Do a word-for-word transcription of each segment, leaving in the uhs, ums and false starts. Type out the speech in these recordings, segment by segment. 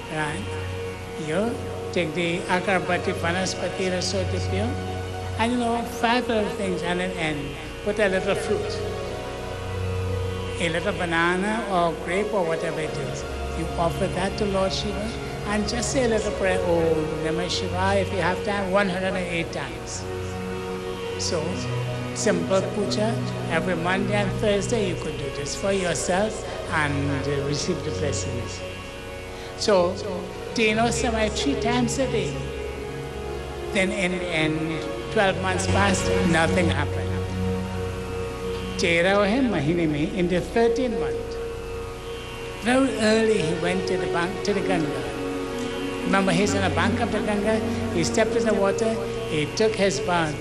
right? You take the Agarbati, Vanaspati, Rasotipyo, and you know, five little things, and then end. Put a little fruit, a little banana or grape or whatever it is. You offer that to Lord Shiva, and just say a little prayer, Om Namah Shivaya, if you have time, one hundred eight times. So, simple puja, every Monday and Thursday you could do this for yourself and uh, receive the blessings. So, Teno Samay three times a day. Then in, in twelve months passed, nothing happened. Tera hai mahine mein, in the thirteenth month, very early he went to the bank, to the Ganga. Remember, he's on the bank of the Ganga, he stepped in the water, he took his bath.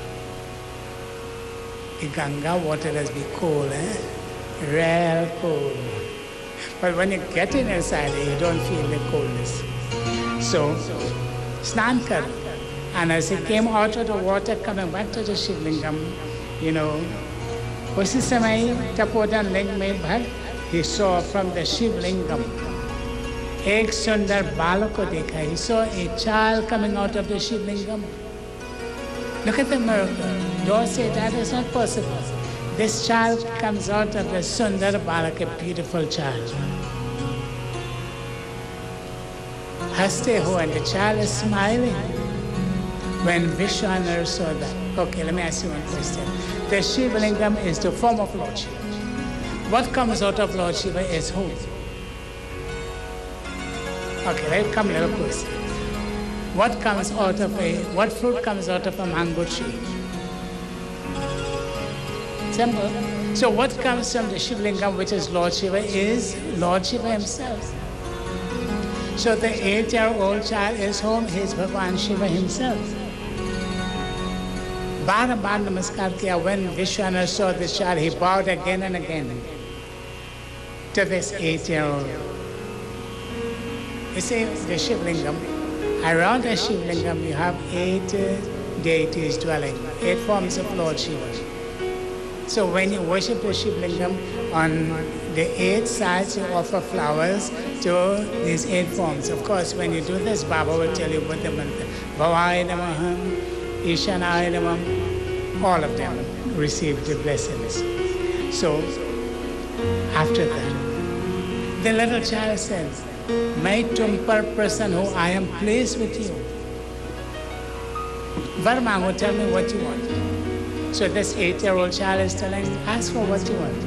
The Ganga water does be cold, eh? Real cold. But when you get in inside, you don't feel the coldness. So, snan kar. And as he came out of the water, coming back to the Shivlingam, you know, उसी समय तपोवन लिंग में भर he saw from the Shivlingam एक सुंदर बालक को देखा. He saw a child coming out of the Shivlingam. Look at the miracle. Don't say that is not possible. This child comes out of the Sundar Balak, a beautiful child. Haste ho, and the child is smiling. When Vishwanath saw that, okay, let me ask you one question. The Shivlingam is the form of Lord Shiva. What comes out of Lord Shiva is who? Okay, let's come a little closer. What comes out of a, what fruit comes out of a mango tree? Simple. So what comes from the Shivlingam, which is Lord Shiva, is Lord Shiva himself. So the eight-year-old child is whom? He is Bhagwan Shiva himself. Baar baar namaskar kiya. When Vishwanath saw this child, he bowed again and again to this eight-year-old. You see, the Shivlingam, around the Shivlingam you have eight uh, deities dwelling, eight forms of Lord Shiva. So when you worship the Shivlingam, on the eight sides you offer flowers to these eight forms. Of course, when you do this, Baba will tell you what the mantra. Bhavaya Namah, Ishanaya Namah, all of them receive the blessings. So, after that, the little child says, Mai tum par prasann ho, I am pleased with you. Var mango, tell me what you want. So this eight-year-old child is telling, ask for what you want.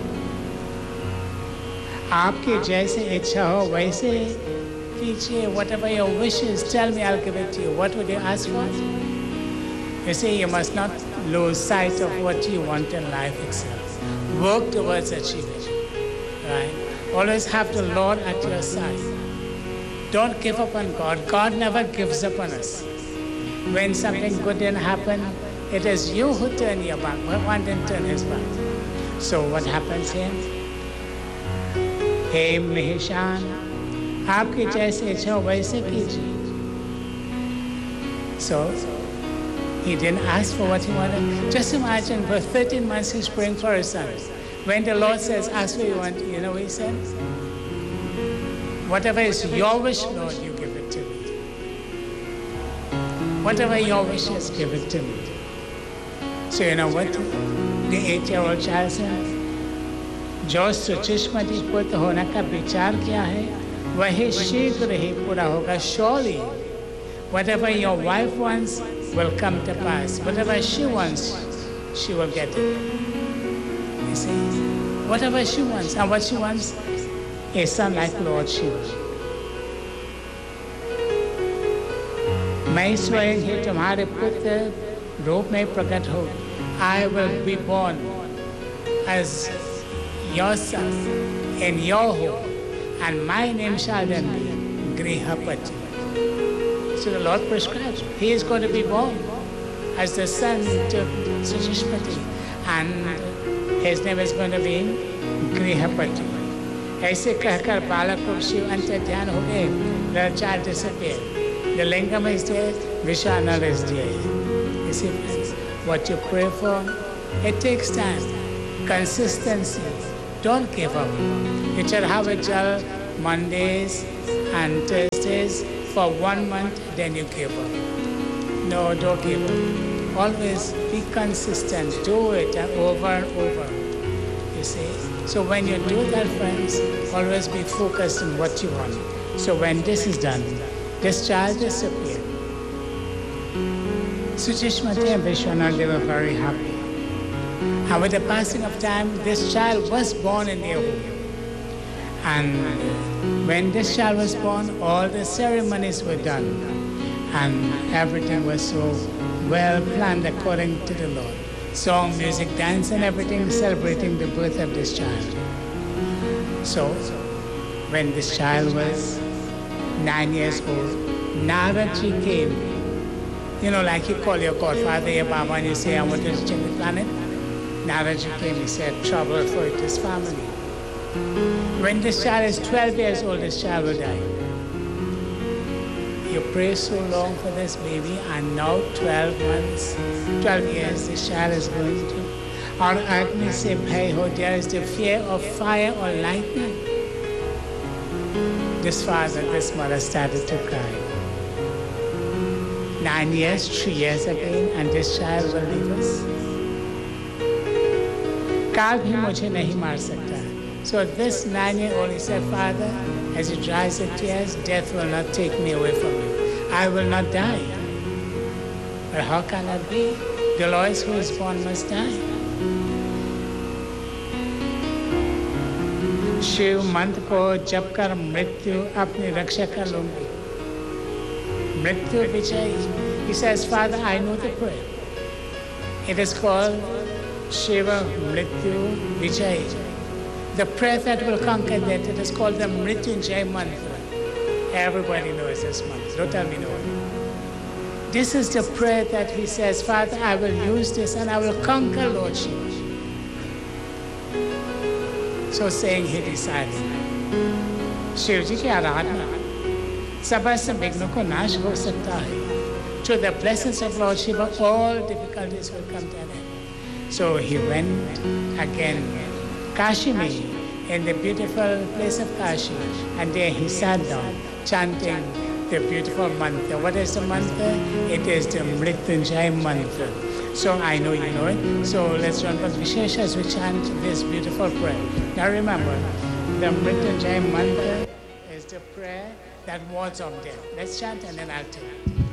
Aapki jaise ichha ho, waise कीजिए, whatever your wishes, tell me, I'll give it to you. What would you ask for? You see, you must not lose sight of what you want in life itself. Work towards achieving, right? Always have the Lord at your side. Don't give up on God. God never gives up on us. When something good didn't happen, it is you who turn your back. One didn't turn his back. So what happens here? Hey Maheshan, aapki jaise ichha waise kijiye. So he didn't ask for what he wanted. Just imagine, for thirteen months he's praying for his son. When the Lord says, ask what you want, you know what he said? Whatever is your wish, Lord, you give it to me. Whatever your wish is, give it to me. So you know what the eight-year-old child says? जो सुचिष्मति पुत्र होने का विचार किया है, वही शीघ्र ही पूरा होगा. Surely, whatever your wife wants will come to pass. Whatever she wants, she will get it. You see, whatever she wants, and what she wants, a son like Lord Shiva. मैं स्वयं ही तुम्हारे पुत्र रूप में प्रकट हो. I will be born as your son in your home, and my name shall then be Grihapati. So the Lord prescribes, he is going to be born as the son to Suchishmati, and his name is going to be Grihapati. ऐसे कहकर बालक को शिव अंतर ध्यान हो गए. The child disappeared. The lingam is there, Vishwanath is there. You see, friends, what you pray for, it takes time, consistency. Don't give up. You should have a job Mondays and Thursdays. days, for one month, then you give up. No, don't give up. Always be consistent. Do it over and over. You see? So when you do that, friends, always be focused on what you want. So when this is done, this child disappeared. Suchishmati and Vishwanath, they were very happy. And with the passing of time, this child was born in their home. And when this child was born, all the ceremonies were done. And everything was so well planned according to the Lord. Song, music, dance, and everything celebrating the birth of this child. So, when this child was nine years old, Naraji came. You know, like you call your godfather, your Baba, and you say, I want to change the planet. Naraji came, he said, trouble for this family. When this child is twelve years old, this child will die. You pray so long for this baby, and now twelve months, twelve years, this child is going to. Or Agni say, Bhai ho, there is the fear of fire or lightning. This father, this mother started to cry. Nine years, three years again, and this child will leave us. काल भी मुझे नहीं मार सकता. So this nine-year-old, he said, Father, as he dries his tears, death will not take me away from you. I will not die. But how can that be? The Lois who is born must die. Shiv मंत्र को जप कर मृत्यु अपनी रक्षा कर लूंगी. Mrityu Vijay. He says, Father, I know the prayer. It is called Shiva Mrityu Vijay. The prayer that will conquer death, it is called the Mrityunjay mantra. Everybody knows this mantra. Don't tell me no one. This is the prayer that he says, Father, I will use this and I will conquer Lord Shiva. So saying, he decided, Shiv Ji ki aradhana समस्त विघ्नों को नाश हो सकता है. Through the blessings of Lord Shiva, all difficulties will come to an end. So he went again, Kashi mein, in the beautiful place of Kashi, and there he sat down, chanting the beautiful mantra. What is the mantra? It is the Mrityunjay mantra. So I know you know it. So let's run with Vishesh as we chant this beautiful prayer. Now remember, the Mrityunjay mantra is the prayer that wards off death. Let's chant and then I'll tell you.